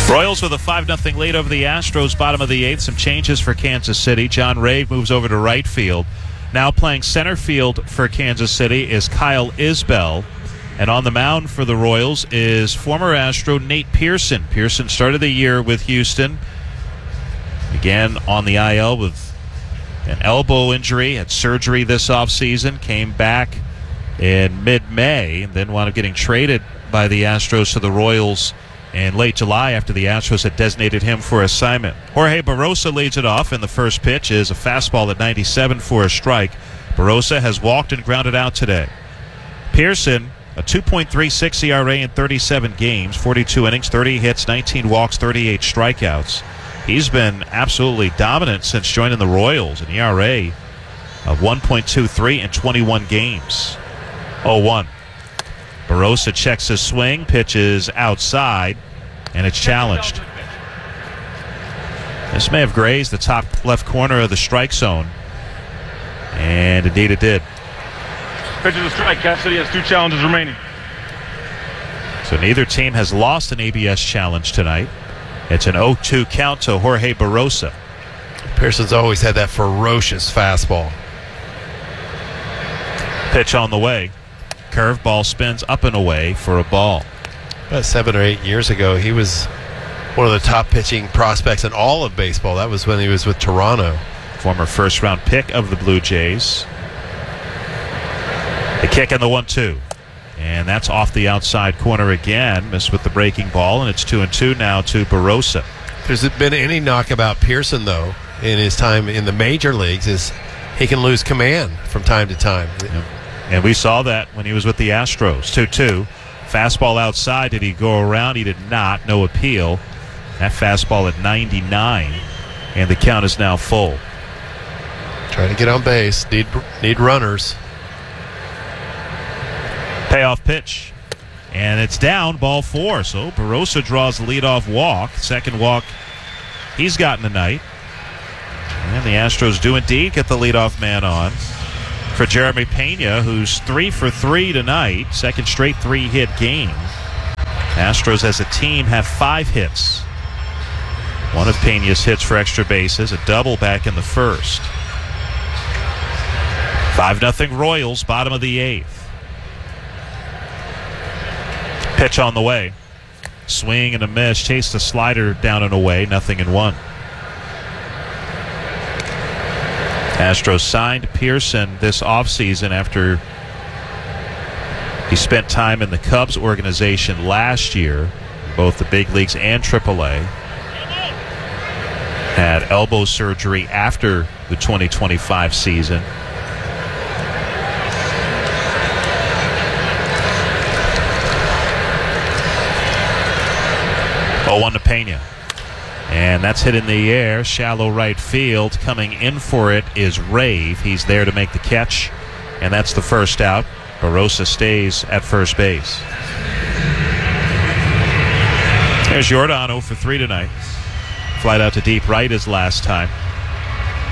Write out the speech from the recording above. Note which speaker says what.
Speaker 1: Royals with a 5-0 lead over the Astros, bottom of the 8th. Some changes for Kansas City. John Rave moves over to right field. Now playing center field for Kansas City is Kyle Isbell. And on the mound for the Royals is former Astro Nate Pearson. Pearson started the year with Houston. Began on the IL with an elbow injury, had surgery this offseason, came back in mid-May, and then wound up getting traded by the Astros to the Royals in late July after the Astros had designated him for assignment. Jorge Barrosa leads it off, and the first pitch is a fastball at 97 for a strike. Barrosa has walked and grounded out today. Pearson, a 2.36 ERA in 37 games, 42 innings, 30 hits, 19 walks, 38 strikeouts. He's been absolutely dominant since joining the Royals, an ERA of 1.23 in 21 games. 0-1. Barrosa checks his swing, pitches outside, and it's challenged. This may have grazed the top left corner of the strike zone, and indeed it did.
Speaker 2: Pitch is a strike. Kansas City has 2 challenges remaining.
Speaker 1: So neither team has lost an ABS challenge tonight. It's an 0-2 count to Jorge Barrosa.
Speaker 3: Pearson's always had that ferocious fastball.
Speaker 1: Pitch on the way. Curveball spins up and away for a ball.
Speaker 3: About 7 or 8 years ago, he was one of the top pitching prospects in all of baseball. That was when he was with Toronto.
Speaker 1: Former first-round pick of the Blue Jays. The kick and the 1-2. And that's off the outside corner again. Missed with the breaking ball, and it's 2-2 now to Barrosa.
Speaker 3: There's been any knock about Pearson, though, in his time in the major leagues, is he can lose command from time to time.
Speaker 1: Yep. And we saw that when he was with the Astros. 2-2. Fastball outside. Did he go around? He did not. No appeal. That fastball at 99. And the count is now full.
Speaker 3: Trying to get on base. Need runners.
Speaker 1: Payoff pitch. And it's down, ball 4. So Barrosa draws the leadoff walk. Second walk he's gotten tonight. And the Astros do indeed get the leadoff man on for Jeremy Pena, who's 3 for 3 tonight. Second straight 3-hit game. Astros as a team have 5 hits. One of Pena's hits for extra bases, a double back in the first. 5-0 Royals, bottom of the 8th. Pitch on the way. Swing and a miss. Chased the slider down and away. 0-1. Astros signed Pearson this offseason after he spent time in the Cubs organization last year, both the big leagues and AAA. Had elbow surgery after the 2025 season. One to Pena. And that's hit in the air, shallow right field. Coming in for it is Rave. He's there to make the catch, and that's the first out. Barrosa stays at first base. There's Jordan 0 for 3 tonight. Flight out to deep right his last time.